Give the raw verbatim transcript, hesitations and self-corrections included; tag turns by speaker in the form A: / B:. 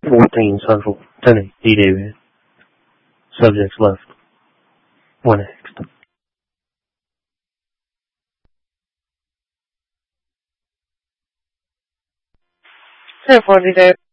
A: fourteen Central, ten eight, D David. Subjects left. One X.
B: ten four, D David.